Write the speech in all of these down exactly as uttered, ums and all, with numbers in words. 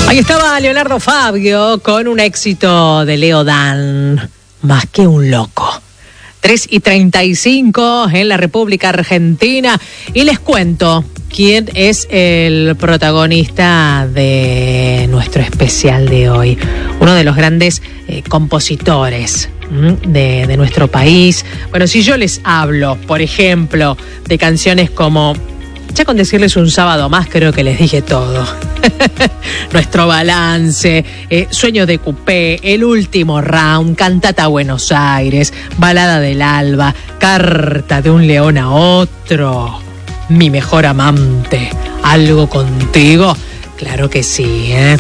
Ahí estaba Leonardo Fabio con un éxito de Leo Dan, Más que un loco. tres y treinta y cinco en la República Argentina. Y les cuento quién es el protagonista de nuestro especial de hoy. Uno de los grandes eh, compositores de, de nuestro país. Bueno, si yo les hablo, por ejemplo, de canciones como... Ya con decirles un sábado más creo que les dije todo. Nuestro balance, eh, Sueño de Cupé, El último round, Cantata a Buenos Aires, Balada del Alba, Carta de un león a otro, Mi mejor amante, Algo contigo. Claro que sí, ¿eh?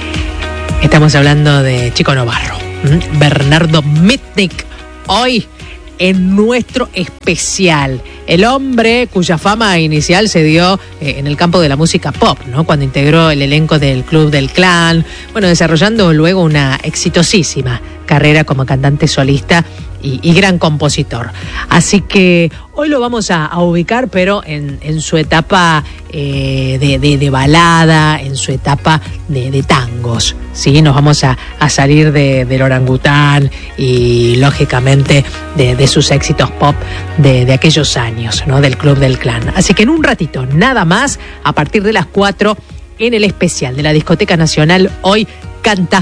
Estamos hablando de Chico Novarro, ¿Mm? Bernardo Mitnick, hoy en nuestro especial. El hombre cuya fama inicial se dio eh, en el campo de la música pop, ¿no? Cuando integró el elenco del Club del Clan, bueno, desarrollando luego una exitosísima carrera como cantante solista y, y gran compositor. Así que hoy lo vamos a, a ubicar, pero en, en su etapa eh, de, de, de balada, en su etapa de, de tangos, ¿sí? Nos vamos a, a salir de, del orangután y, lógicamente, de, de sus éxitos pop de, de aquellos años, ¿no? Del Club del Clan. Así que en un ratito, nada más, a partir de las cuatro, en el especial de la Discoteca Nacional, hoy canta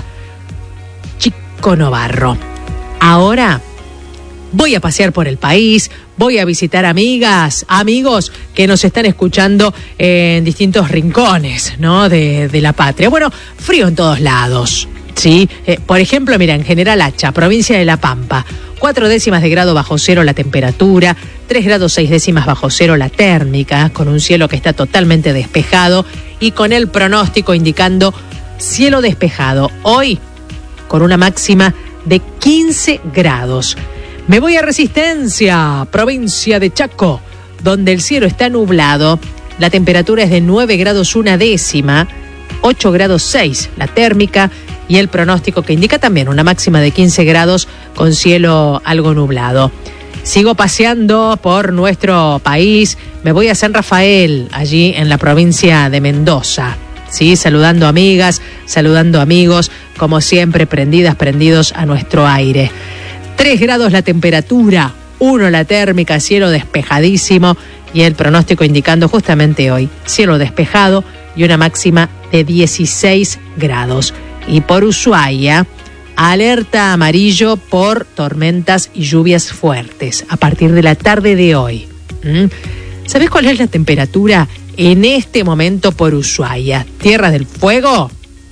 Chico Novarro. Ahora voy a pasear por el país, voy a visitar amigas, amigos que nos están escuchando en distintos rincones, ¿no? de, de la patria. Bueno, frío en todos lados, ¿sí? Eh, por ejemplo, mira, en General Hacha, provincia de La Pampa, cuatro décimas de grado bajo cero la temperatura, tres grados seis décimas bajo cero la térmica, con un cielo que está totalmente despejado y con el pronóstico indicando cielo despejado. Hoy, con una máxima de quince grados. Me voy a Resistencia, provincia de Chaco, donde el cielo está nublado. La temperatura es de nueve grados una décima, ocho grados seis la térmica y el pronóstico que indica también una máxima de quince grados con cielo algo nublado. Sigo paseando por nuestro país. Me voy a San Rafael, allí en la provincia de Mendoza. Sí, saludando amigas, saludando amigos, como siempre, prendidas, prendidos a nuestro aire. tres grados la temperatura, uno la térmica, cielo despejadísimo y el pronóstico indicando justamente hoy cielo despejado y una máxima de dieciséis grados. Y por Ushuaia, alerta amarillo por tormentas y lluvias fuertes a partir de la tarde de hoy. ¿Mm? ¿Sabés cuál es la temperatura en este momento por Ushuaia? Tierra del Fuego,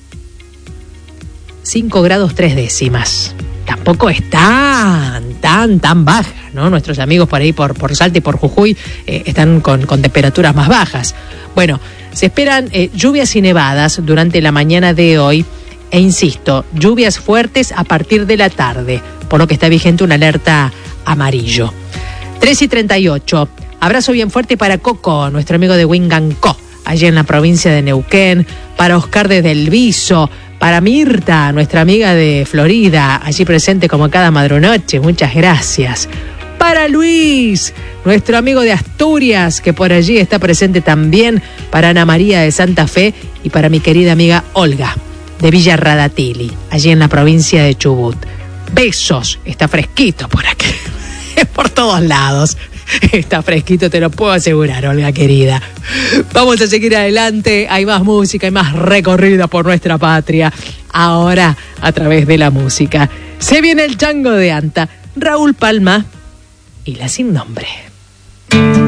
cinco grados tres décimas. Tampoco es tan, tan, tan baja, ¿no? Nuestros amigos por ahí, por, por Salta y por Jujuy, eh, están con, con temperaturas más bajas. Bueno, se esperan eh, lluvias y nevadas durante la mañana de hoy, e insisto, lluvias fuertes a partir de la tarde, por lo que está vigente una alerta amarillo. tres y treinta y ocho. Abrazo bien fuerte para Coco, nuestro amigo de Wingancó, allí en la provincia de Neuquén, para Oscar desde El Viso, para Mirta, nuestra amiga de Florida, allí presente como cada madrunoche, muchas gracias. Para Luis, nuestro amigo de Asturias, que por allí está presente también, para Ana María de Santa Fe y para mi querida amiga Olga, de Villa Radatili, allí en la provincia de Chubut. Besos, está fresquito por aquí, por todos lados. Está fresquito, te lo puedo asegurar, Olga querida. Vamos a seguir adelante, hay más música, hay más recorrida por nuestra patria. Ahora, a través de la música. Se viene el Chango de Anta, Raúl Palma y La Sin Nombre.